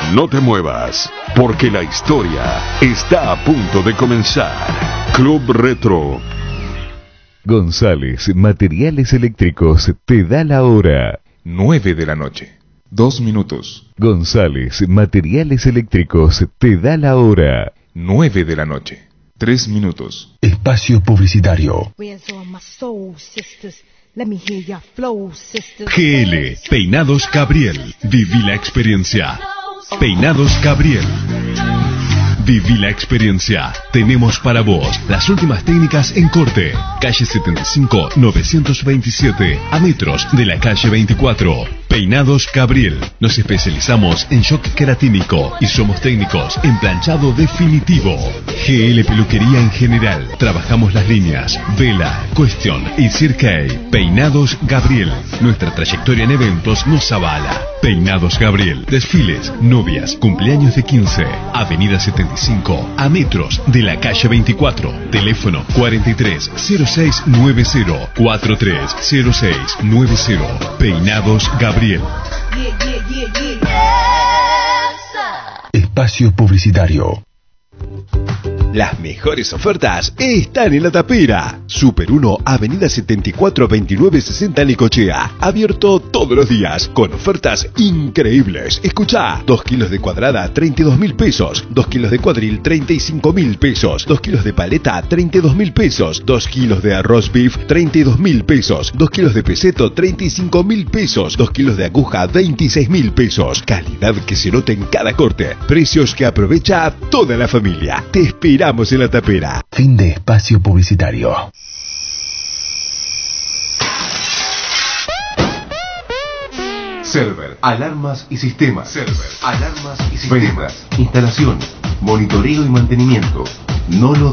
No te muevas, porque la historia está a punto de comenzar. Club Retro. González Materiales Eléctricos te da la hora. 9 de la noche, 2 minutos. González Materiales Eléctricos te da la hora. 9 de la noche, 3 minutos. Espacio publicitario. GL Peinados Gabriel. Viví la experiencia. Peinados Gabriel. Viví la experiencia. Tenemos para vos las últimas técnicas en corte. Calle 75, 927, a metros de la calle 24. Peinados Gabriel. Nos especializamos en shock queratínico y somos técnicos en planchado definitivo. GL Peluquería en general. Trabajamos las líneas Vela, Question y Cirque. Peinados Gabriel. Nuestra trayectoria en eventos nos avala. Peinados Gabriel. Desfiles, novias, cumpleaños de 15. Avenida 75, a metros de la calle 24. Teléfono 430690 430690. Peinados Gabriel. Espacio publicitario. Las mejores ofertas están en La Tapera. Super 1, Avenida 74, 2960 Necochea. Abierto todos los días, con ofertas increíbles. Escuchá, 2 kilos de cuadrada, 32.000 pesos. 2 kilos de cuadril, 35.000 pesos. 2 kilos de paleta, 32.000 pesos. 2 kilos de arroz beef, 32.000 pesos. 2 kilos de peseto, 35.000 pesos. 2 kilos de aguja, 26.000 pesos. Calidad que se nota en cada corte. Precios que aprovecha toda la familia. Te esperamos en La Tapera. Fin de espacio publicitario. Server, alarmas y sistemas. Server, alarmas y sistemas. Ventas, instalación, monitoreo y mantenimiento. No lo